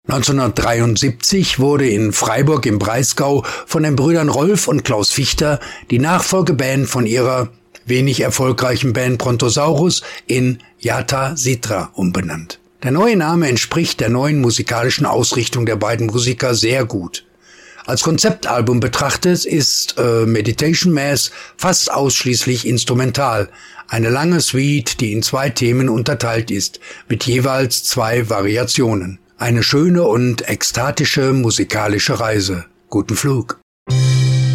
1973 wurde in Freiburg im Breisgau von den Brüdern Rolf und Klaus Fichter die Nachfolgeband von ihrer wenig erfolgreichen Band Brontosaurus in Jata Sitra umbenannt. Der neue Name entspricht der neuen musikalischen Ausrichtung der beiden Musiker sehr gut. Als Konzeptalbum betrachtet ist Meditation Mass fast ausschließlich instrumental, eine lange Suite, die in 2 Themen unterteilt ist, mit jeweils 2 Variationen. Eine schöne und ekstatische musikalische Reise. Guten Flug!